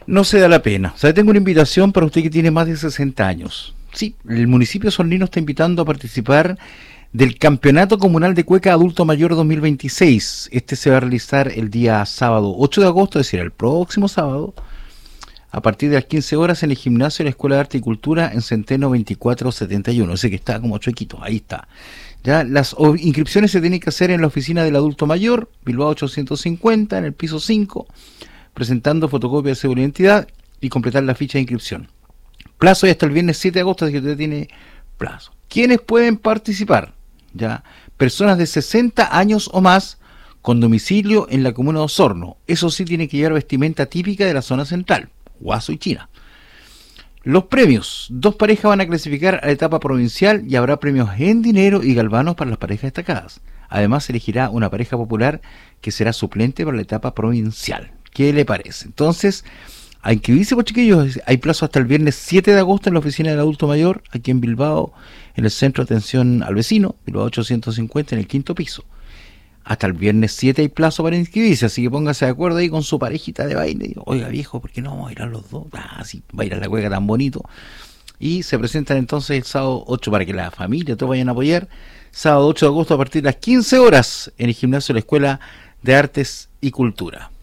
No se da la pena. O sea, tengo una invitación para usted que tiene más de 60 años. Sí, el municipio de Osornino está invitando a participar del Campeonato Comunal de Cueca Adulto Mayor 2026. Este se va a realizar el día sábado 8 de agosto, es decir, el próximo sábado, a partir de las 15 horas en el gimnasio de la Escuela de Arte y Cultura en Centeno 2471. Ese que está como chuequito, ahí está. Ya las inscripciones se tienen que hacer en la oficina del adulto mayor, Bilbao 850, en el piso 5, presentando fotocopia de seguro de identidad y completar la ficha de inscripción. Plazo y hasta el viernes 7 de agosto, así que usted tiene plazo. ¿Quiénes pueden participar? Ya, personas de 60 años o más con domicilio en la comuna de Osorno. Eso sí, tiene que llevar vestimenta típica de la zona central, Huaso y China. Los premios: 2 parejas van a clasificar a la etapa provincial y habrá premios en dinero y galvanos para las parejas destacadas. Además, se elegirá una pareja popular que será suplente para la etapa provincial. ¿Qué le parece? Entonces, a inscribirse, pues, chiquillos. Hay plazo hasta el viernes 7 de agosto en la oficina del adulto mayor, aquí en Bilbao, en el Centro de Atención al Vecino, Bilbao 850, en el 5º piso. Hasta el viernes 7 hay plazo para inscribirse, así que póngase de acuerdo ahí con su parejita de baile. Oiga, viejo, ¿por qué no vamos a ir a los dos? Ah, sí, va a ir a la cueca tan bonito. Y se presentan entonces el sábado 8 para que la familia todos vayan a apoyar. Sábado 8 de agosto a partir de las 15 horas en el gimnasio de la Escuela de Artes y Cultura.